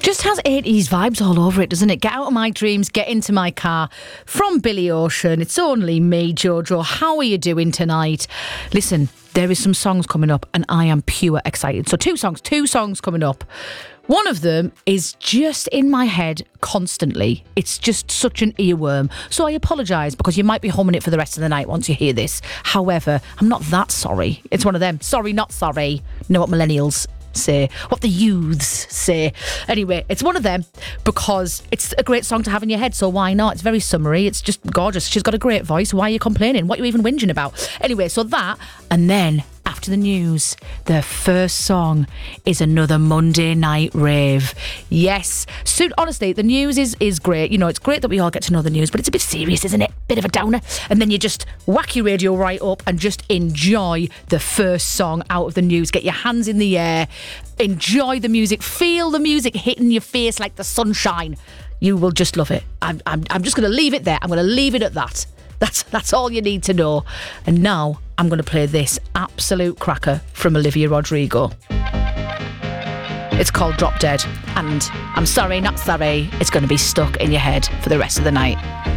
Just has 80s vibes all over it, doesn't it? Get out of my dreams, get into my car. From Billy Ocean, it's only me, Jojo. How are you doing tonight? Listen, there is some songs coming up and I am pure excited. So two songs coming up. One of them is just in my head constantly. It's just such an earworm. So I apologise because you might be humming it for the rest of the night once you hear this. However, I'm not that sorry. It's one of them. Sorry, not sorry. You know what millennials say, what the youths say. Anyway, it's one of them because it's a great song to have in your head, so why not? It's very summery, it's just gorgeous. She's got a great voice. Why are you complaining? What are you even whinging about? Anyway, so that, and then after the news, the first song is another Monday Night Rave. Yes, soon. Honestly, the news is great. You know, it's great that we all get to know the news, but it's a bit serious, isn't it? Bit of a downer. And then you just whack your radio right up and just enjoy the first song out of the news. Get your hands in the air, enjoy the music, feel the music hitting your face like the sunshine. You will just love it. I'm just going to leave it there. I'm going to leave it at that. That's all you need to know. And now I'm going to play this absolute cracker from Olivia Rodrigo. It's called Drop Dead. And I'm sorry, not sorry, it's going to be stuck in your head for the rest of the night.